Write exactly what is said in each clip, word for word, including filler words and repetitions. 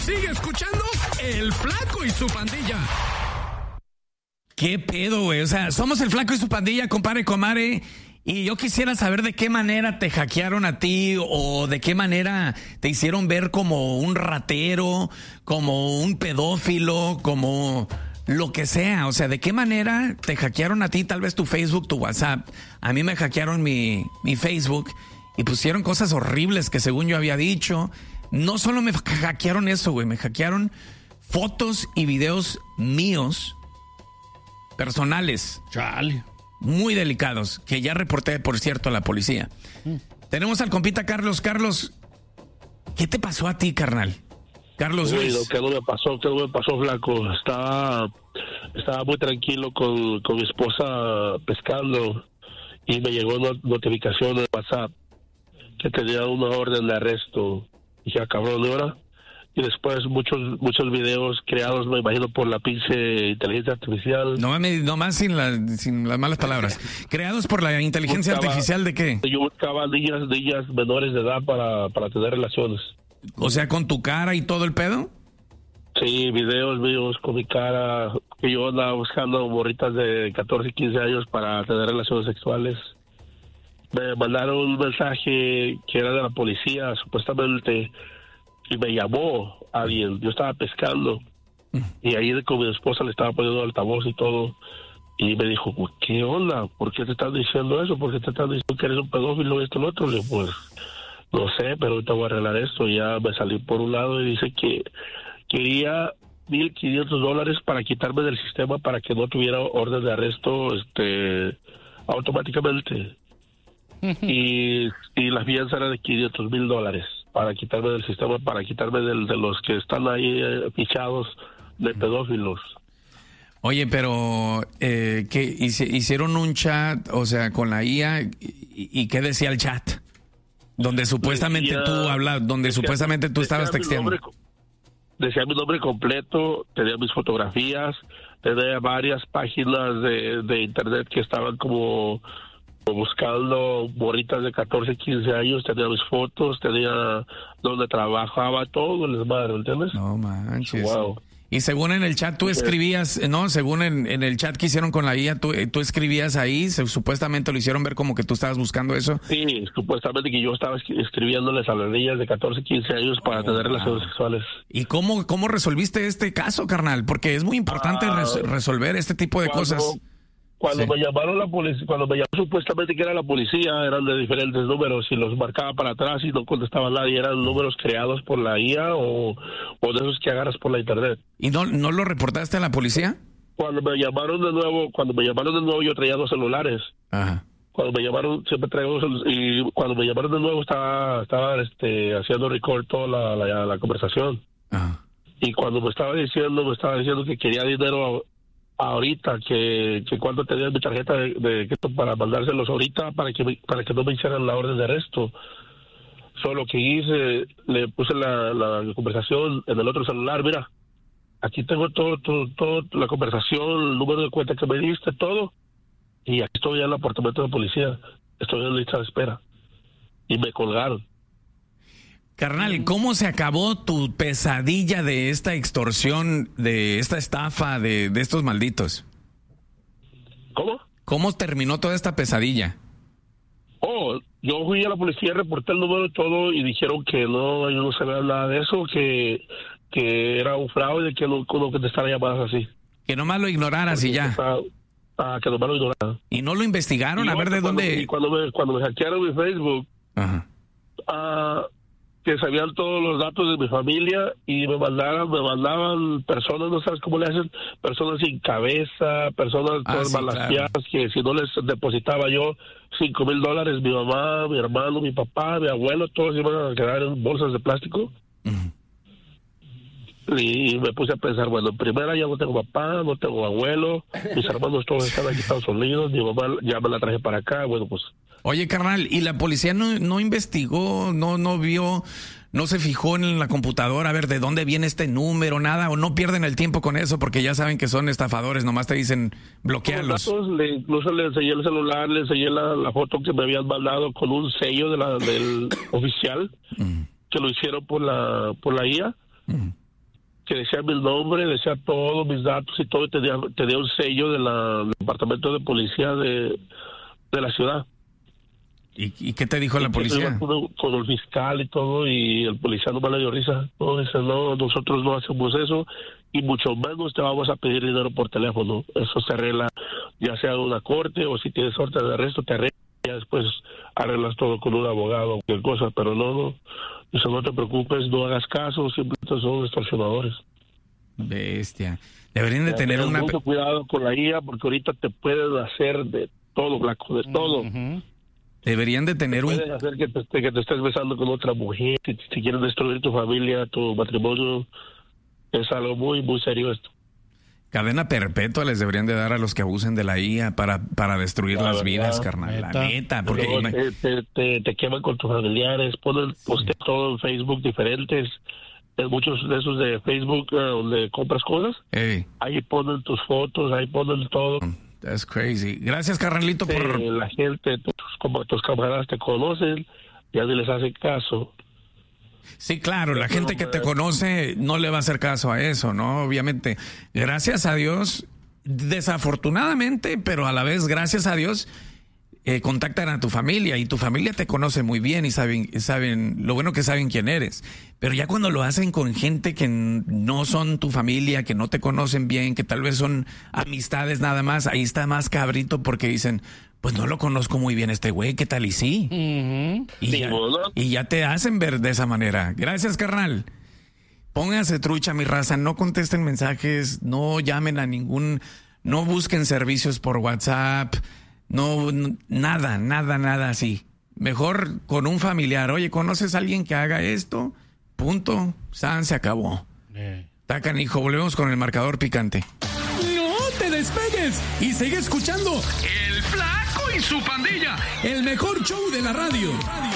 Sigue escuchando El Flaco y su Pandilla. ¿Qué pedo, güey? O sea, somos El Flaco y su Pandilla, compadre, comadre. Y yo quisiera saber de qué manera te hackearon a ti o de qué manera te hicieron ver como un ratero, como un pedófilo, como lo que sea. O sea, de qué manera te hackearon a ti, tal vez tu Facebook, tu WhatsApp. A mí me hackearon mi, mi Facebook y pusieron cosas horribles que según yo había dicho. No solo me hackearon eso, güey, me hackearon fotos y videos míos personales. Chale. Muy delicados, que ya reporté, por cierto, a la policía. Mm. Tenemos al compita Carlos. Carlos, ¿qué te pasó a ti, carnal? Carlos Uy, Luis. lo que no me pasó, que no me pasó, flaco. Estaba, estaba muy tranquilo con, con mi esposa pescando y me llegó una notificación de WhatsApp que tenía una orden de arresto. Dije, ah, cabrón, ¿de hora? Y después muchos muchos videos creados, me imagino, por la pinche inteligencia artificial. No, no más sin, la, sin las malas palabras. ¿Creados por la inteligencia buscaba, artificial de qué? Yo buscaba niñas, niñas menores de edad para, para tener relaciones. O sea, ¿con tu cara y todo el pedo? Sí, videos míos con mi cara, que yo andaba buscando morritas de catorce, quince años para tener relaciones sexuales. Me mandaron un mensaje que era de la policía, supuestamente, y me llamó alguien. Yo estaba pescando y ahí con mi esposa le estaba poniendo altavoz y todo, y me dijo, ¿qué onda? ¿Por qué te están diciendo eso? ¿Por qué te están diciendo que eres un pedófilo y esto y lo otro? Le digo, pues no sé, pero ahorita voy a arreglar esto. Y ya me salí por un lado y dice que quería mil quinientos dólares para quitarme del sistema para que no tuviera orden de arresto este automáticamente. y, y la fianza era de quinientos mil dólares para quitarme del sistema, para quitarme del, de los que están ahí eh, fichados de pedófilos. Oye, pero eh, ¿qué, hicieron un chat, o sea, con la I A, y, y qué decía el chat? Donde supuestamente decía, tú hablas, donde decía, supuestamente tú estabas texteando. Mi nombre, decía mi nombre completo, tenía mis fotografías, tenía varias páginas de, de internet que estaban como buscando morritas de catorce, quince años, tenía mis fotos, tenía donde trabajaba, todo el desmadre, ¿entiendes? No manches. Wow. Y según en el chat tú escribías, ¿no? Según en, en el chat que hicieron con la I A, tú, tú escribías ahí, se, supuestamente lo hicieron ver como que tú estabas buscando eso. Sí, supuestamente que yo estaba escribiéndoles a las niñas de catorce, quince años para oh, tener wow. relaciones sexuales. ¿Y cómo, cómo resolviste este caso, carnal? Porque es muy importante ah, res, resolver este tipo de cuando, cosas. Cuando sí. me llamaron la policía, cuando me llamaron supuestamente que era la policía, eran de diferentes números y los marcaba para atrás y no contestaba nadie, eran números creados por la I A o, o de esos que agarras por la internet. ¿Y no, no lo reportaste a la policía? Cuando me llamaron de nuevo, cuando me llamaron de nuevo yo traía dos celulares. Ajá. Cuando me llamaron, siempre traigo dos celulares, y cuando me llamaron de nuevo estaba, estaba este, haciendo record toda la, la, la conversación. Ajá. Y cuando me estaba diciendo, me estaba diciendo que quería dinero ahorita, que, que cuando tenía mi tarjeta de, de para mandárselos ahorita para que me, para que no me hicieran la orden de arresto. Solo que hice, le puse la, la conversación en el otro celular, mira, aquí tengo todo, todo, todo, la conversación, el número de cuenta que me diste, todo, y aquí estoy en el apartamento de policía, estoy en lista de espera, y me colgaron. Carnal, ¿cómo se acabó tu pesadilla de esta extorsión, de esta estafa, de, de estos malditos? ¿Cómo? ¿Cómo terminó toda esta pesadilla? Oh, yo fui a la policía, reporté el número y todo, y dijeron que no, yo no sabía nada de eso, que, que era un fraude, que no, no contestara llamadas así. Que nomás lo ignoraras Porque y ya. Ah, que nomás lo ignoraran. ¿Y no lo investigaron? Y a ver de cuando, dónde... Y cuando me, cuando me hackearon mi Facebook, Ajá. Ah... que sabían todos los datos de mi familia y me mandaban, me mandaban personas, no sabes cómo le hacen, personas sin cabeza, personas ah, todas sí, balaseadas, claro. que si no les depositaba yo cinco mil dólares, mi mamá, mi hermano, mi papá, mi abuelo, todos iban a quedar en bolsas de plástico. Uh-huh. Y me puse a pensar, bueno, en primera ya no tengo papá, no tengo abuelo, mis hermanos todos están aquí en Estados Unidos, mi mamá ya me la traje para acá, bueno, pues... Oye, carnal, ¿y la policía no, no investigó, no, no vio, no se fijó en la computadora a ver de dónde viene este número, nada, o no pierden el tiempo con eso porque ya saben que son estafadores, nomás te dicen bloquearlos? Los datos, le, incluso le enseñé el celular, le enseñé la, la foto que me habían mandado con un sello de la, del oficial, uh-huh. que lo hicieron por la, por la I A. Uh-huh. que decía mi nombre, decía todos mis datos y todo, y tenía, tenía un sello de la, del departamento de policía de, de la ciudad. ¿Y, y qué te dijo la policía? Con, con el fiscal y todo, y el policía no me le dio risa. No, dice, no, nosotros no hacemos eso, y mucho menos te vamos a pedir dinero por teléfono. Eso se arregla, ya sea en una corte, o si tienes orden de arresto, te arregla, y después arreglas todo con un abogado o cualquier cosa, pero no, no. Dice, no te preocupes, no hagas caso, simplemente son extorsionadores. Bestia. Deberían de ya, tener una... mucho cuidado con la I A, porque ahorita te pueden hacer de todo, Blanco, de todo. Uh-huh. Deberían de tener un... Pueden hacer que te, que te estés besando con otra mujer, que te quieren destruir tu familia, tu matrimonio. Es algo muy, muy serio esto. Cadena perpetua les deberían de dar a los que abusen de la I A para, para destruir la las verdad, vidas, carnal. Neta. La neta. Porque Luego, te, te, te, te queman con tus familiares, ponen postean sí. todo en Facebook diferentes. En muchos de esos de Facebook uh, donde compras cosas, hey. ahí ponen tus fotos, ahí ponen todo. That's crazy. Gracias, carnalito, sí, por... La gente, tus, como tus camaradas te conocen, ya ni les hacen caso. Sí, claro, la gente que te conoce no le va a hacer caso a eso, ¿no? Obviamente, gracias a Dios, desafortunadamente, pero a la vez, gracias a Dios, eh, contactan a tu familia y tu familia te conoce muy bien y saben, saben, lo bueno que saben quién eres. Pero ya cuando lo hacen con gente que no son tu familia, que no te conocen bien, que tal vez son amistades nada más, ahí está más cabrito porque dicen... Pues no lo conozco muy bien este güey, ¿qué tal y sí? Uh-huh. Y, sí ya, y ya te hacen ver de esa manera. Gracias, carnal. Pónganse trucha, mi raza, no contesten mensajes, no llamen a ningún, no busquen servicios por WhatsApp, no, no nada, nada, nada así. Mejor con un familiar, oye, ¿conoces a alguien que haga esto? Punto, san, se acabó. Eh. Tacan, hijo, volvemos con el marcador picante. No te despegues y sigue escuchando El Flaco y su Pandilla, el mejor show de la radio.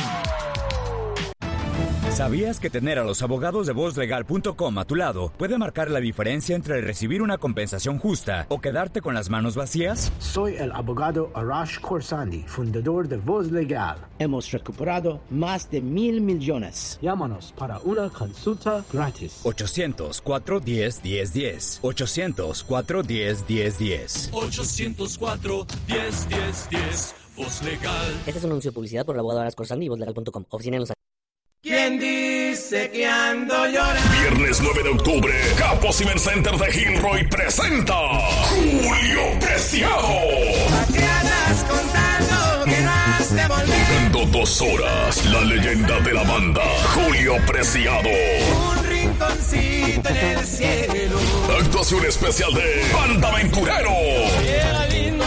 ¿Sabías que tener a los abogados de voz legal punto com a tu lado puede marcar la diferencia entre recibir una compensación justa o quedarte con las manos vacías? Soy el abogado Arash Khorsandi, fundador de Voz Legal. Hemos recuperado más de mil millones. Llámanos para una consulta gratis. ochocientos, cuatro uno cero, uno cero uno cero. ochocientos, cuatro uno cero, uno cero uno cero. ochocientos cuatro, uno cero uno cero. Voz Legal. Este es un anuncio de publicidad por el abogado Arash Khorsandi y voz legal punto com. Oficina en Los Ángeles. ¿Quién dice que ando llorando? Viernes nueve de octubre, Capo Ciber Center de Gilroy presenta Julio Preciado. ¿A qué andas contando que no has de volver? Jugando dos horas, la leyenda de la banda, Julio Preciado. Un rinconcito en el cielo. Actuación especial de Banda Aventurero. Era lindo.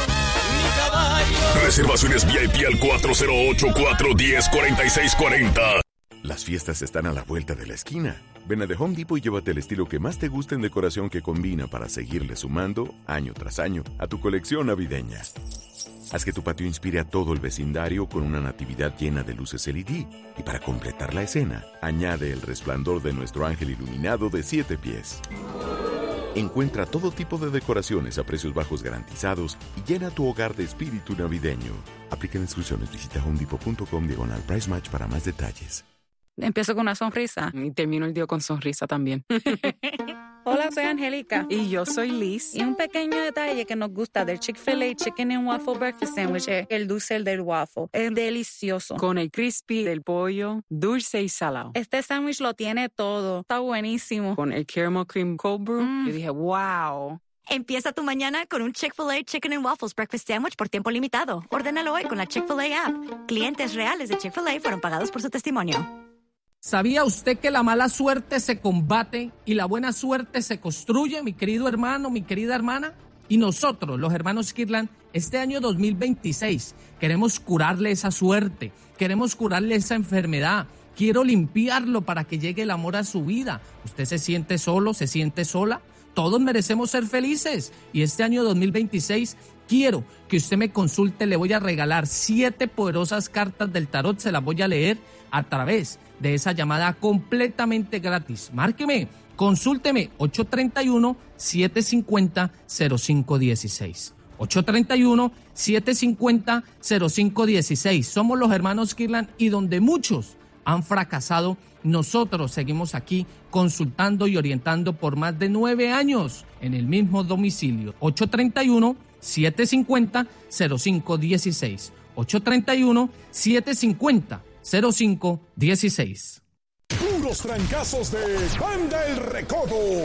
Reservaciones V I P al cuatro cero ocho, cuatro uno cero, cuatro seis cuatro cero. Las fiestas están a la vuelta de la esquina. Ven a The Home Depot y llévate el estilo que más te guste en decoración que combina para seguirle sumando, año tras año, a tu colección navideña. Haz que tu patio inspire a todo el vecindario con una natividad llena de luces L E D. Y para completar la escena, añade el resplandor de nuestro ángel iluminado de siete pies. Encuentra todo tipo de decoraciones a precios bajos garantizados y llena tu hogar de espíritu navideño. Aplican instrucciones. Visita home depot punto com diagonal price match para más detalles. Empiezo con una sonrisa y termino el día con sonrisa también. Hola, soy Angélica. Y yo soy Liz. Y un pequeño detalle que nos gusta del Chick-fil-A Chicken and Waffle Breakfast Sandwich es el dulce del waffle. Es delicioso. Con el crispy del pollo, dulce y salado. Este sándwich lo tiene todo. Está buenísimo. Con el caramel cream cold brew, mm. yo dije, wow. Empieza tu mañana con un Chick-fil-A Chicken and Waffles Breakfast Sandwich por tiempo limitado. Ordénalo hoy con la Chick-fil-A app. Clientes reales de Chick-fil-A fueron pagados por su testimonio. ¿Sabía usted que la mala suerte se combate y la buena suerte se construye, mi querido hermano, mi querida hermana? Y nosotros, los hermanos Kirtland, este año dos mil veintiséis, queremos curarle esa suerte, queremos curarle esa enfermedad. Quiero limpiarlo para que llegue el amor a su vida. ¿Usted se siente solo, se siente sola? Todos merecemos ser felices. Y este año dos mil veintiséis quiero que usted me consulte. Le voy a regalar siete poderosas cartas del tarot. Se las voy a leer a través de esa llamada completamente gratis. Márqueme, consúlteme, ocho tres uno, siete cinco cero, cero cinco uno seis. ocho tres uno, siete cinco cero, cero cinco uno seis. Somos los hermanos Kirtland y donde muchos han fracasado, nosotros seguimos aquí consultando y orientando por más de nueve años en el mismo domicilio. ocho tres uno, siete cinco cero, cero cinco uno seis. ocho tres uno, siete cinco cero, cero cinco uno seis. Puros trancazos de Banda El Recodo.